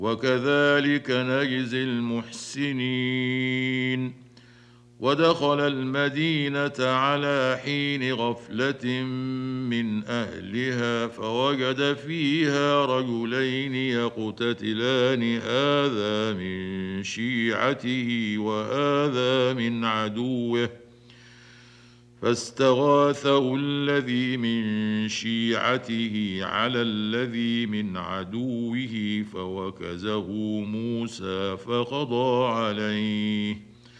وكذلك نجزي المحسنين. ودخل المدينة على حين غفلة من أهلها فوجد فيها رجلين يقتتلان هذا من شيعته وهذا من عدوه فاستغاثه الذي من شيعته على الذي من عدوه فوكزه موسى فقضى عليه